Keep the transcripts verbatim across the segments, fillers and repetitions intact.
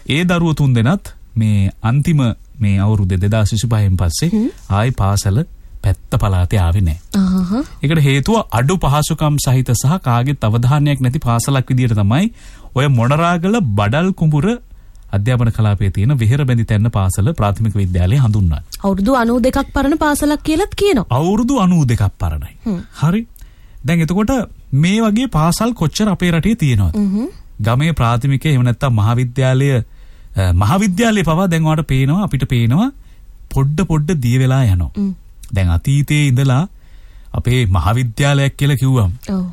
ඒ දරුවෝ තුන් දෙනාත් මේ අන්තිම මේ අවුරුද්ද දෙදාස් විසිපහෙන් පස්සේ ආයි පාසල පැත්ත පළාතේ ආවේ නැහැ. ඒකට හේතුව අඩු පහසුකම් සහිත සහ කාගෙත් අවධානයක් නැති පාසලක් විදියට තමයි ඔය මොණරාගල බඩල් කුඹුර අධ්‍යාපන කලාපයේ තියෙන විහෙර බැඳි තැන්න පාසල ප්‍රාථමික විද්‍යාලය හඳුන්වන්නේ. අවුරුදු අනූ දෙකක් පරණ පාසලක් කියලාත් කියනවා. අවුරුදු අනූ දෙකක් පරණයි. හරි. දැන් එතකොට මේ වගේ පාසල් කොච්චර අපේ රටේ තියෙනවද? ගමේ ප්‍රාථමික එහෙම නැත්නම් මහාවිද්‍යාලය මහාවිද්‍යාලයේ පවා දැන් ඔයාලට පේනවා අපිට පේනවා පොඩ පොඩ දිය වෙලා යනවා. දැන් අතීතයේ ඉඳලා අපේ මහාවිද්‍යාලයක් කියලා කිව්වම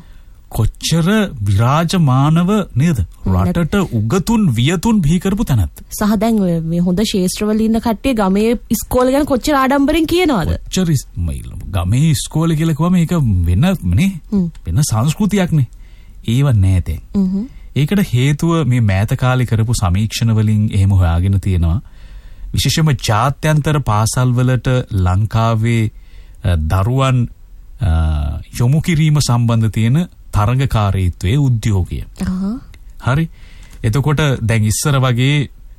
කොච්චර විරාජමානව නේද රටට උගතුන් වියතුන් බිහි කරපු තැනත්. සහ දැන් ඔය මේ හොඳ ශාස්ත්‍රවල ඉන්න කට්ටිය ගමේ ඉස්කෝලේ ගැන කොච්චර ආඩම්බරෙන් කියනවද? කොච්චර ගමේ ඉස්කෝලේ කියලා කිව්වම ඒක වෙන නේ වෙන සංස්කෘතියක් නේ. ඒව නෑ දැන්. ඒකට හේතුව මේ මෑත කාලේ කරපු සමීක්ෂණ වලින් එහෙම හොයාගෙන තියෙනවා. විශේෂයෙන්ම ජාත්‍යන්තර පාසල් වලට ලංකාවේ දරුවන් යොමු කිරීම සම්බන්ධ තියෙන තරඟකාරීත්වයේ උද්‍යෝගය. හරි. එතකොට දැන් ඉස්සර වගේ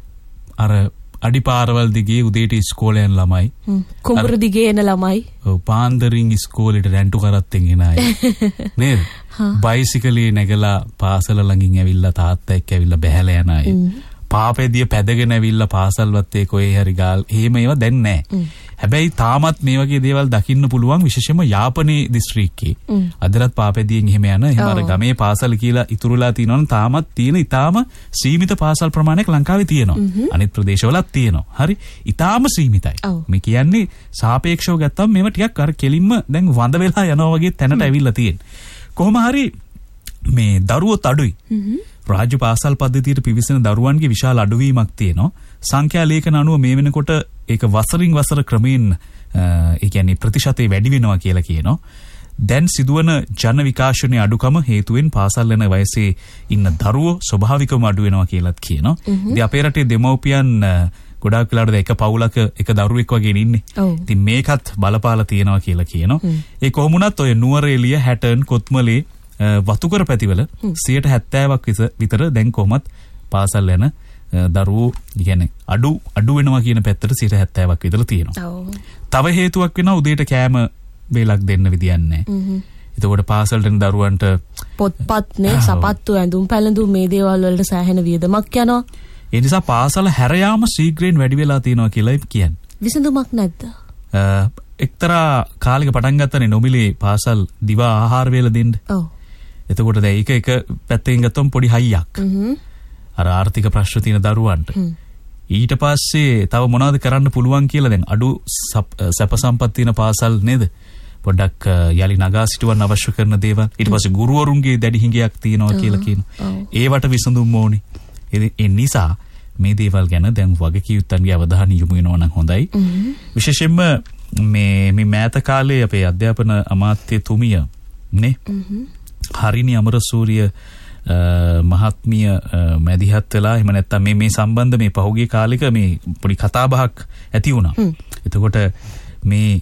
අර අඩිපාරවල් දිගේ උදේට ඉස්කෝලේ යන ළමයි කුඹුර දිගේ එන ළමයි ඔව් පාන්දරින් ඉස්කෝලේට රැන්ටු කරත්තෙන් එන අය නේද? බයිසිකලේ නැගලා පාසල ළඟින් ඇවිල්ලා තාත්තා එක්ක ඇවිල්ලා බැහැලා යන අය. පාපෙදිය පැදගෙන ඇවිල්ලා පාසල් වත්තේ කොහේ හරි ගාල් එහෙම ඒවා දැන් නැහැ. හැබැයි තාමත් මේ වගේ දේවල් දකින්න පුළුවන් විශේෂයෙන්ම යාපනයේ දිස්ත්‍රික්කේ. අදලත් පාපෙදියෙන් එහෙම යන එහෙම අර ගමේ පාසල් කියලා ඉතුරුලා තියෙනවනම් තාමත් තියෙන ඊටාම සීමිත පාසල් ප්‍රමාණයක් ලංකාවේ තියෙනවා. අනිත් ප්‍රදේශවලත් තියෙනවා. හරි. ඊටාම සීමිතයි. මේ කියන්නේ සාපේක්ෂව ගත්තම මේව ටිකක් අර කෙලින්ම දැන් වඳ වෙලා යනවා වගේ තැනට ඇවිල්ලා තියෙන්නේ. කොහොම හරි මේ දරුවොත් අඩුයි. රාජ්‍ය පාසල් පද්ධතියට පිවිසෙන දරුවන්ගේ විශාල අඩුවීමක් තියෙනවා. සංඛ්‍යා ලේඛන අනුව මේ වෙනකොට ඒක වසරින් වසර ක්‍රමයෙන් ඒ කියන්නේ ප්‍රතිශතය වැඩි වෙනවා කියලා කියනවා. දැන් සිදුවන ජන විකාශනයේ අඩුකම හේතුවෙන් පාසල් යන වයසේ ඉන්න දරුවෝ ස්වභාවිකවම අඩු වෙනවා කියලාත් කියනවා. ඉතින් අපේ රටේ දෙමව්පියන් ගොඩාක් වෙලාවට එක පවුලක එක දරුවෙක් වගේ ඉන්නේ. ඉතින් මේකත් බලපාලා තියෙනවා කියලා කියනවා. ඒ කොහොම වුණත් ඔය නුවරඑළිය හැටර්න් කොත්මලේ වතුකර පැතිවල සියයට හැත්තෑවක් විතර දැන් කොහොමත් පාසල් යන දරුවෝ කියන්නේ අඩු අඩු වෙනවා කියන පැත්තට සියයට හැත්තෑවක් විතර තියෙනවා. තව හේතුවක් වෙනවා උදේට කෑම වේලක් දෙන්න විදියක් නැහැ. එතකොට පාසලට යන දරුවන්ට පොත්පත් නේ සපත්තු ඇඳුම් පැළඳුම් මේ දේවල් වලට සෑහෙන වියදමක් යනවා. ඒ නිසා පාසල හැර යාම ශීඝ්‍රයෙන් වැඩි වෙලා තියෙනවා කියලා කියන්නේ. විසඳුමක් නැද්ද? එක්තරා කාලයක පටන් ගත්තනේ නොමිලේ පාසල් දිවා ආහාර වේල දෙන්න. ඔව්. එතකොට දැන් ඒක එක පැත්තකින් ගත්තොත් පොඩි හයියක්. අර ආර්ථික ප්‍රශ්න තියෙන දරුවන්ට. ඊට පස්සේ තව මොනවද කරන්න පුළුවන් කියලා දැන් අඩු සැප සම්පත් තියෙන පාසල් නේද? පොඩ්ඩක් යලි නගා සිටවන්න අවශ්‍ය කරන දේවල්. ඊට පස්සේ ගුරුවරුන්ගේ දැඩි හිඟයක් තියෙනවා කියලා කියනවා. ඒවට විසඳුම් ඕනේ. ඒ නිසා මේ දේවල් ගැන දැන් වගකීම්තුන්ගේ අවධානය යොමු වෙනවා නම් හොඳයි. විශේෂයෙන්ම මේ මේ මෑත කාලේ අපේ අධ්‍යාපන අමාත්‍යතුමිය නේ හරිනි අමරසූරිය මහත්මිය මැදිහත් වෙලා එහෙම නැත්නම් මේ මේ සම්බන්ධ මේ පහුගිය කාලෙක මේ පොඩි කතාබහක් ඇති වුණා. එතකොට මේ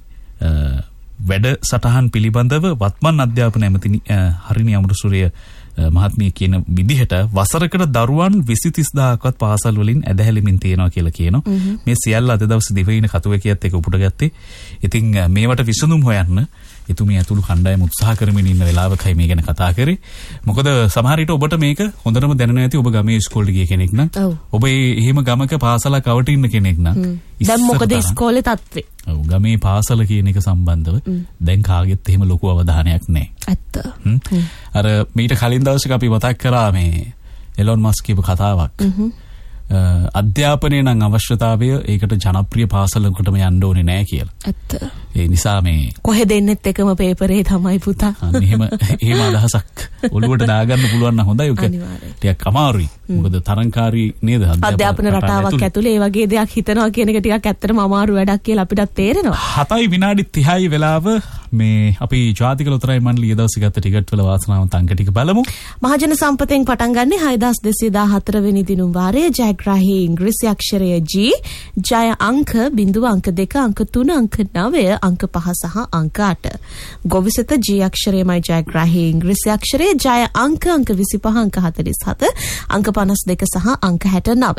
වැඩ සටහන් පිළිබඳව වත්මන් අධ්‍යාපන ඇමති හරිනි අමරසූරිය මහත්මිය කියන විදිහට වසරකට දරුවන් විසි තිස් දාහක්වත් පාසල් වලින් ඇදහැලෙමින් තියෙනවා කියලා කියනවා. මේ සියල්ල අද දවසේ දිවයින කතුවකියත් එක උපුට ගත්තේ. ඉතින් මේවට විසඳුම් හොයන්න එතුමිය ඇතුළු කණ්ඩායම උත්සාහ කරමින් ඉන්න වෙලාවකයි මේ ගැන කතා කරේ. මොකද සමහර විට ඔබට මේක හොඳටම දැනෙන්නේ නැති ඔබ ගමේ ඉස්කෝලේ ගිය කෙනෙක් නම් ඔබ එහෙම ගමක පාසලක් අවට ඉන්න කෙනෙක් නම් දැන් මොකද ඉස්කෝලේ තත්ත්වේ? ඔව් ගමේ පාසල කියන එක සම්බන්ධව දැන් කාගෙත් එහෙම ලොකු අවධානයක් නැහැ. ඇත්ත. අර මීට කලින් දවසක අපි මතක් කරා මේ එලොන් මස්ක් කියපු කතාවක්. අධ්‍යාපනයේ නම් අවශ්‍යතාවය ඒකට ජනප්‍රිය පාසලකටම යන්න ඕනේ නැහැ කියලා. ඇත්ත. ඒ නිසා මේ කොහෙද එන්නෙත් එකම පේපරේ තමයි පුතා. අන්න එහෙම එහෙම අදහසක් ඔළුවට දාගන්න පුළුවන් නම් හොඳයි. ඔක ටිකක් අමාරුයි. මොකද තරංකාරී නේද අධ්‍යාපන රටාවක් ඇතුලේ ඒ වගේ දෙයක් හිතනවා කියන එක ටිකක් ඇත්තටම අමාරු වැඩක් කියලා අපිටත් තේරෙනවා. හතයි විනාඩි තිහයි වෙලාව මේ අපි ජාතික ලොතරැයි මණ්ඩලය දවසේ ගත්ත ටිකට් වල වාසනාවන්ත අංක ටික බලමු. මහජන සම්පතෙන් පටන් ගන්නේ හය දහස් දෙසිය දාහතර වෙනි දිනුම් වාරයේ ජයග්‍රාහී ඉංග්‍රීසි අක්ෂරය G ජය අංක බිංදුව අංක දෙක අංක තුන අංක නවය අංක පහ සහ අංක අට. ගොවිසත G අක්ෂරයමයි ජයග්‍රාහී ඉංග්‍රීසි අක්ෂරය ජය අංක අංක විසිපහ අංක හතළිස් හත අංක පනස් දෙක සහ අංක හැට නවය.